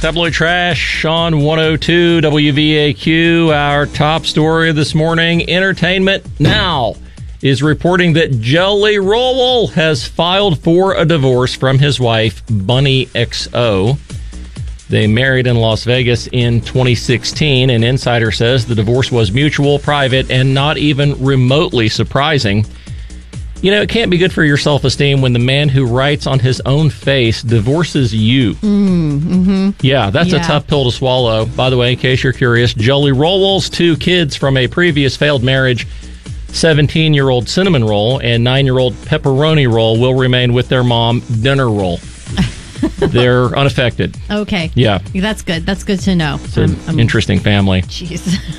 Tabloid Trash on 102 WVAQ. Our top story this morning, Entertainment Now is reporting that Jelly Roll has filed for a divorce from his wife, Bunny XO. They married in Las Vegas in 2016. An insider says the divorce was mutual, private, and not even remotely surprising. You know, it can't be good for your self-esteem when the man who writes on his own face divorces you. Yeah, that's a tough pill to swallow. By the way, in case you're curious, Jelly Roll's 2 kids from a previous failed marriage, 17-year-old Cinnamon Roll and 9-year-old Pepperoni Roll, will remain with their mom, Dinner Roll. They're unaffected. Okay. Yeah. That's good. That's good to know. It's an interesting family. Jeez.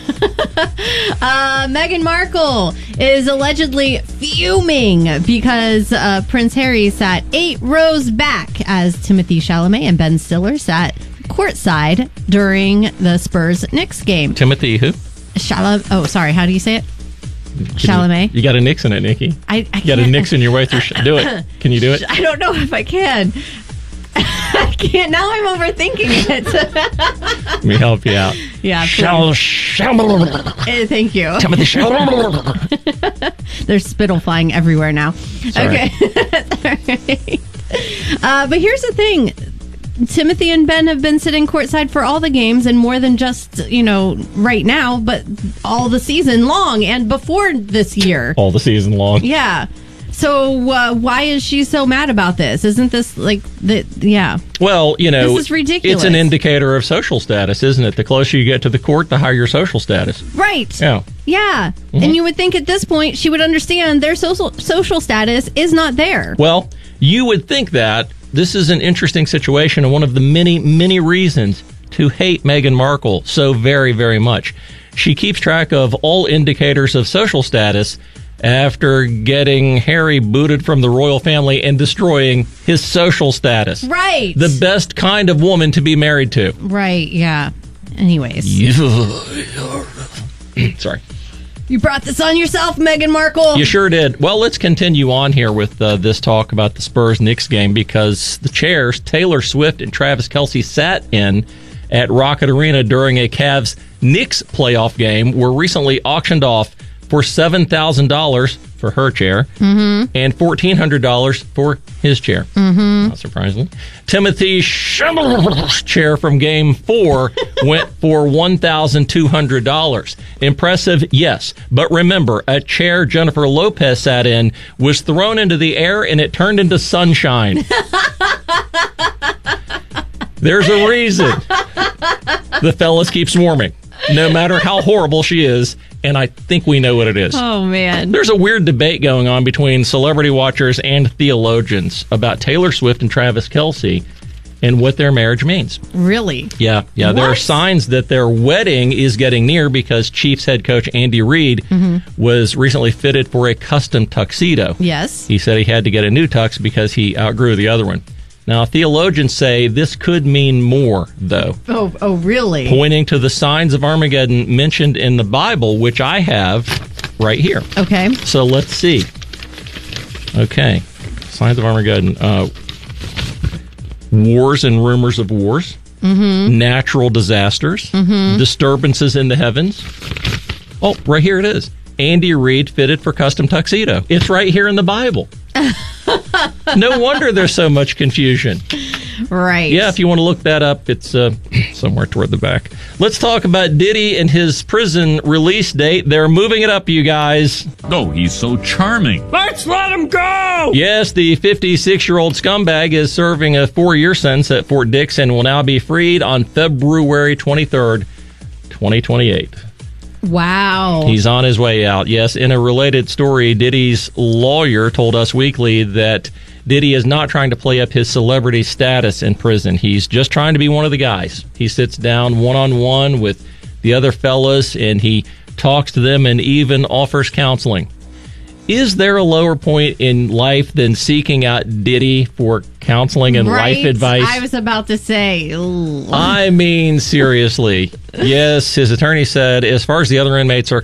Meghan Markle is allegedly fuming because Prince Harry sat 8 rows back as Timothée Chalamet and Ben Stiller sat courtside during the Spurs-Knicks game. Timothy who? Chalamet. Oh, sorry. How do you say it? Chalamet. You got a Nix in it, Nikki. I you got a Nix in your way through. Do it. Can you do it? I don't know if I can. I can't. Now I'm overthinking it. Let me help you out. Yeah. Thank you. Timothy There's spittle flying everywhere now. Sorry. Okay. But here's the thing. Timothy and Ben have been sitting courtside for all the games, and more than just, right now, but all the season long and before this year. All the season long. Yeah. So why is she so mad about this? Isn't this yeah. Well, this is ridiculous. It's an indicator of social status, isn't it? The closer you get to the court, the higher your social status. Right. Yeah. Yeah. Mm-hmm. And you would think at this point she would understand their social status is not there. Well, you would think that. This is an interesting situation and one of the many, many reasons to hate Meghan Markle so very, very much. She keeps track of all indicators of social status after getting Harry booted from the royal family and destroying his social status. Right. The best kind of woman to be married to. Right, yeah. Anyways. Sorry. You brought this on yourself, Meghan Markle. You sure did. Well, let's continue on here with this talk about the Spurs-Knicks game, because the chairs Taylor Swift and Travis Kelce sat in at Rocket Arena during a Cavs-Knicks playoff game were recently auctioned off for $7,000 for her chair and $1,400 for his chair. Not surprisingly. Timothy Chalamet's chair from Game 4 went for $1,200. Impressive, yes. But remember, a chair Jennifer Lopez sat in was thrown into the air and it turned into sunshine. There's a reason the fellas keep swarming, no matter how horrible she is. And I think we know what it is. Oh, man. There's a weird debate going on between celebrity watchers and theologians about Taylor Swift and Travis Kelce and what their marriage means. Really? Yeah. What? There are signs that their wedding is getting near because Chiefs head coach Andy Reid was recently fitted for a custom tuxedo. Yes. He said he had to get a new tux because he outgrew the other one. Now, theologians say this could mean more, though. Oh, really? Pointing to the signs of Armageddon mentioned in the Bible, which I have right here. Okay. So let's see. Okay. Signs of Armageddon. Wars and rumors of wars. Natural disasters. Disturbances in the heavens. Oh, right here it is. Andy Reid fitted for custom tuxedo. It's right here in the Bible. No wonder there's so much confusion. Right. Yeah, if you want to look that up, it's somewhere toward the back. Let's talk about Diddy and his prison release date. They're moving it up, you guys. Oh, he's so charming. Let's let him go! Yes, the 56-year-old scumbag is serving a 4-year sentence at Fort Dix and will now be freed on February 23rd, 2028. Wow. He's on his way out. Yes, in a related story, Diddy's lawyer told Us Weekly that Diddy is not trying to play up his celebrity status in prison. He's just trying to be one of the guys. He sits down one-on-one with the other fellas, and he talks to them and even offers counseling. Is there a lower point in life than seeking out Diddy for counseling and life advice? I was about to say. Ooh. I mean, seriously. Yes, his attorney said, as far as the other inmates are